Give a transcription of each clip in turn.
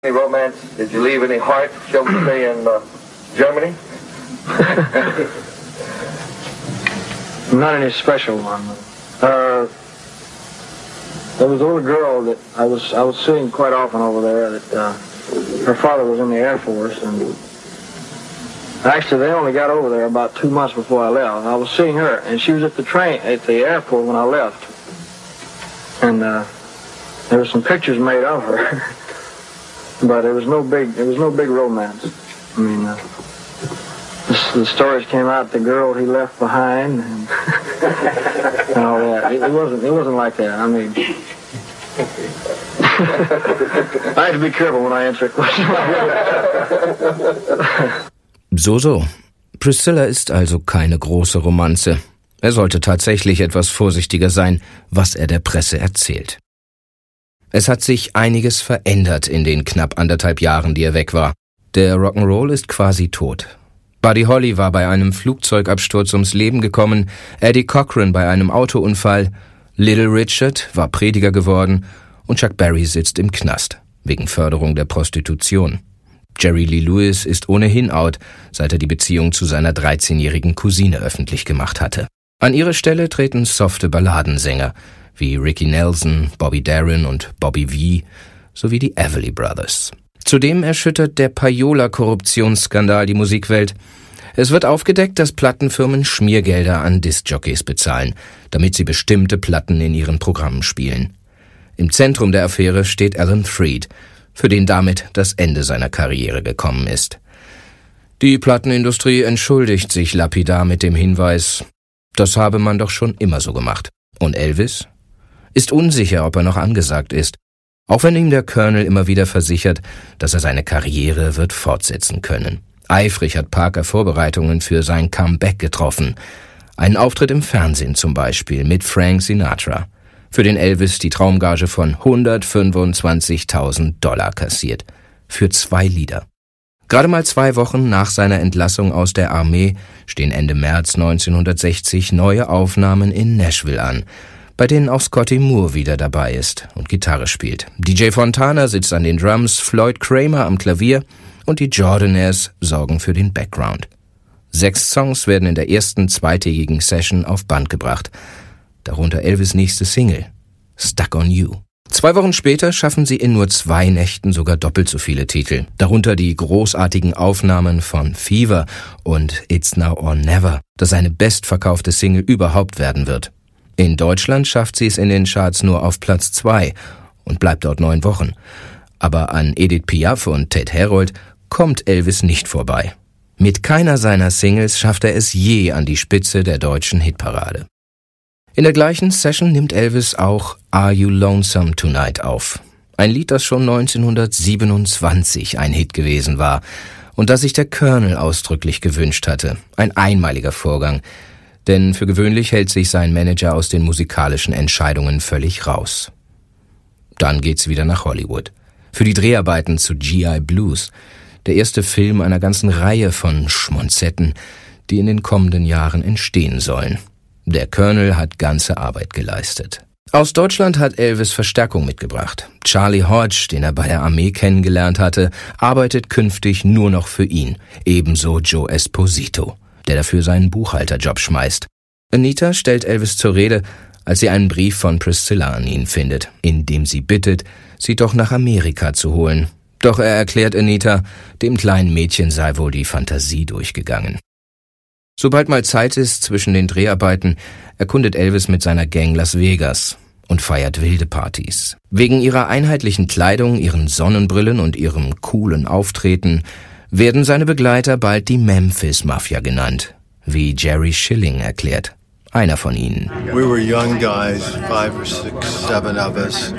Any romance? Did you leave any heart, shall we say, in Germany? Not any special one. There was a little girl that I was seeing quite often over there. That her father was in the Air Force, and actually they only got over there about 2 months before I left. I was seeing her, and she was at the airport when I left, and there were some pictures made of her. But it was no big romance. I mean, the stories came out, the girl he left behind, and all that. It wasn't like that. I mean, I have to be careful when I answer a question like that. So. Priscilla ist also keine große Romanze. Er sollte tatsächlich etwas vorsichtiger sein, was er der Presse erzählt. Es hat sich einiges verändert in den knapp 1,5 Jahren, die er weg war. Der Rock'n'Roll ist quasi tot. Buddy Holly war bei einem Flugzeugabsturz ums Leben gekommen, Eddie Cochran bei einem Autounfall, Little Richard war Prediger geworden und Chuck Berry sitzt im Knast, wegen Förderung der Prostitution. Jerry Lee Lewis ist ohnehin out, seit er die Beziehung zu seiner 13-jährigen Cousine öffentlich gemacht hatte. An ihre Stelle treten softe Balladensänger, wie Ricky Nelson, Bobby Darin und Bobby Vee sowie die Everly Brothers. Zudem erschüttert der Payola-Korruptionsskandal die Musikwelt. Es wird aufgedeckt, dass Plattenfirmen Schmiergelder an Diskjockeys bezahlen, damit sie bestimmte Platten in ihren Programmen spielen. Im Zentrum der Affäre steht Alan Freed, für den damit das Ende seiner Karriere gekommen ist. Die Plattenindustrie entschuldigt sich lapidar mit dem Hinweis, das habe man doch schon immer so gemacht. Und Elvis? Ist unsicher, ob er noch angesagt ist, auch wenn ihm der Colonel immer wieder versichert, dass er seine Karriere wird fortsetzen können. Eifrig hat Parker Vorbereitungen für sein Comeback getroffen. Einen Auftritt im Fernsehen zum Beispiel mit Frank Sinatra. Für den Elvis die Traumgage von $125.000 kassiert. Für 2 Lieder. Gerade mal 2 Wochen nach seiner Entlassung aus der Armee stehen Ende März 1960 neue Aufnahmen in Nashville an, bei denen auch Scotty Moore wieder dabei ist und Gitarre spielt. DJ Fontana sitzt an den Drums, Floyd Kramer am Klavier und die Jordanaires sorgen für den Background. 6 Songs werden in der ersten 2-tägigen Session auf Band gebracht, darunter Elvis' nächste Single, Stuck on You. 2 Wochen später schaffen sie in nur 2 Nächten sogar doppelt so viele Titel, darunter die großartigen Aufnahmen von Fever und It's Now or Never, das eine bestverkaufte Single überhaupt werden wird. In Deutschland schafft sie es in den Charts nur auf Platz 2 und bleibt dort 9 Wochen. Aber an Edith Piaf und Ted Herold kommt Elvis nicht vorbei. Mit keiner seiner Singles schafft er es je an die Spitze der deutschen Hitparade. In der gleichen Session nimmt Elvis auch Are You Lonesome Tonight auf. Ein Lied, das schon 1927 ein Hit gewesen war und das sich der Colonel ausdrücklich gewünscht hatte. Ein einmaliger Vorgang. Denn für gewöhnlich hält sich sein Manager aus den musikalischen Entscheidungen völlig raus. Dann geht's wieder nach Hollywood. Für die Dreharbeiten zu G.I. Blues, der erste Film einer ganzen Reihe von Schmonzetten, die in den kommenden Jahren entstehen sollen. Der Colonel hat ganze Arbeit geleistet. Aus Deutschland hat Elvis Verstärkung mitgebracht. Charlie Hodge, den er bei der Armee kennengelernt hatte, arbeitet künftig nur noch für ihn. Ebenso Joe Esposito, der dafür seinen Buchhalterjob schmeißt. Anita stellt Elvis zur Rede, als sie einen Brief von Priscilla an ihn findet, in dem sie bittet, sie doch nach Amerika zu holen. Doch er erklärt Anita, dem kleinen Mädchen sei wohl die Fantasie durchgegangen. Sobald mal Zeit ist zwischen den Dreharbeiten, erkundet Elvis mit seiner Gang Las Vegas und feiert wilde Partys. Wegen ihrer einheitlichen Kleidung, ihren Sonnenbrillen und ihrem coolen Auftreten werden seine Begleiter bald die Memphis Mafia genannt, wie Jerry Schilling erklärt, einer von ihnen. We were young guys, 5 or 6, 7 of us.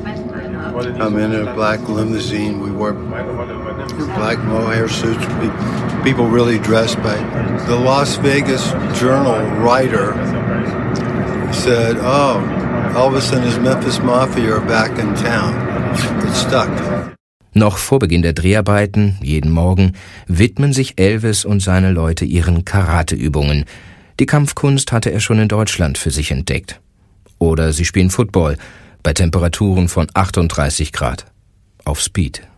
I'm in a black limousine. We wore black mohair suits. People really dressed by. The Las Vegas Journal writer said, "Oh, Elvis and his Memphis Mafia are back in town." It stuck. Noch vor Beginn der Dreharbeiten, jeden Morgen, widmen sich Elvis und seine Leute ihren Karateübungen. Die Kampfkunst hatte er schon in Deutschland für sich entdeckt. Oder sie spielen Football bei Temperaturen von 38 Grad. Auf Speed.